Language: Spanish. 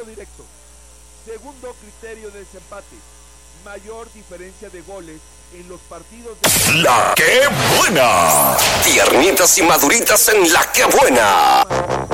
tiro directo. Segundo criterio de desempate, mayor diferencia de goles en los partidos de... ¡La que buena! Tiernitas y maduritas en La que buena.